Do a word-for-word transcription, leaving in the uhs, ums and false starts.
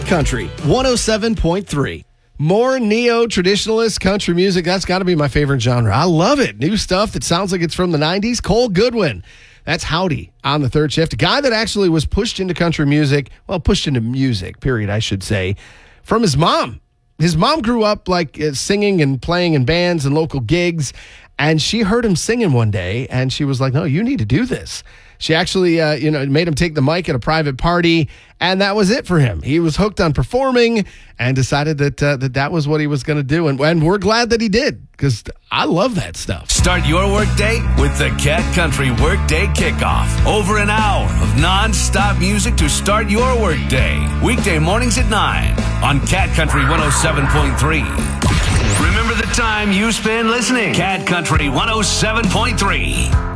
Country one oh seven point three. More neo-traditionalist country music. That's got to be my favorite genre. I love it. New stuff that sounds like it's from the nineties. Cole Goodwin. That's Howdy on the third shift. A guy that actually was pushed into country music, well, pushed into music, period, I should say, from his mom. His mom grew up like uh, singing and playing in bands and local gigs, and she heard him singing one day, and she was like, no, you need to do this. She actually, uh, you know, made him take the mic at a private party, and that was it for him. He was hooked on performing and decided that uh, that, that was what he was going to do, and, and we're glad that he did, because I love that stuff. Start your workday with the Cat Country Workday Kickoff. Over an hour of non-stop music to start your workday. Weekday mornings at nine on Cat Country one oh seven point three. Remember the time you spend listening. Cat Country one oh seven point three.